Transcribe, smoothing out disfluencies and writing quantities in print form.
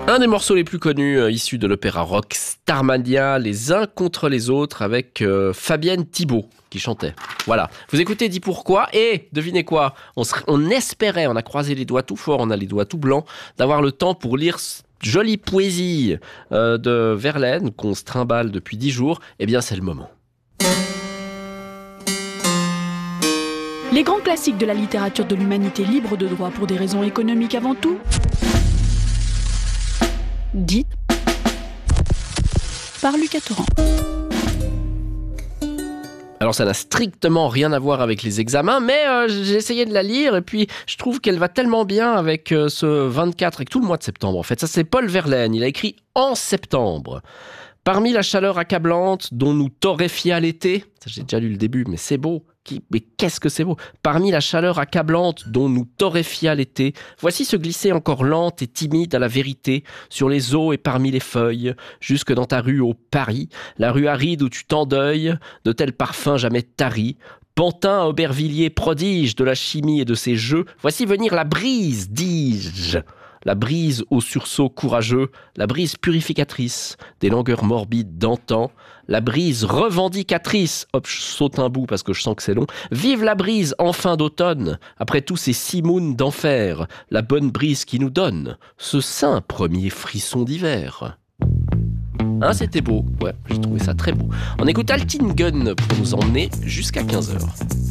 Un des morceaux les plus connus issus de l'opéra rock Starmania, Les uns contre les autres, avec Fabienne Thibault qui chantait. Voilà, vous écoutez Dis pourquoi, et devinez quoi, on espérait, on a croisé les doigts tout fort, on a les doigts tout blancs, d'avoir le temps pour lire jolie poésie de Verlaine, qu'on se trimballe depuis 10 jours. Eh bien, c'est le moment. Les grands classiques de la littérature de l'humanité libre de droit pour des raisons économiques avant tout. Dites par Lucas Torrent. Alors ça n'a strictement rien à voir avec les examens, mais j'ai essayé de la lire et puis je trouve qu'elle va tellement bien avec ce 24, avec tout le mois de septembre en fait. Ça c'est Paul Verlaine, il a écrit en septembre. Parmi la chaleur accablante dont nous torréfia l'été, ça j'ai déjà lu le début mais c'est beau. Mais qu'est-ce que c'est beau! Parmi la chaleur accablante dont nous torréfia l'été, voici se glisser encore lente et timide à la vérité, sur les eaux et parmi les feuilles, jusque dans ta rue au Paris, la rue aride où tu t'endeuilles, de tels parfums jamais taris. Pantin, Aubervilliers, prodige de la chimie et de ses jeux, voici venir la brise, dis-je. La brise au sursaut courageux, la brise purificatrice des langueurs morbides d'antan, la brise revendicatrice, hop, je saute un bout parce que je sens que c'est long, vive la brise en fin d'automne, après tous ces 6 moons d'enfer, la bonne brise qui nous donne ce saint premier frisson d'hiver. Hein, c'était beau, ouais, j'ai trouvé ça très beau. On écoute Altingen pour nous emmener jusqu'à 15h.